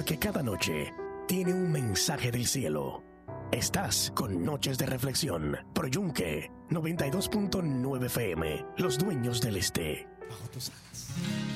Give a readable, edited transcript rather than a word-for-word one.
que cada noche tiene un mensaje del cielo. Estás con Noches de Reflexión por Yunque 92.9 FM, los dueños del este. Bajo tus alas.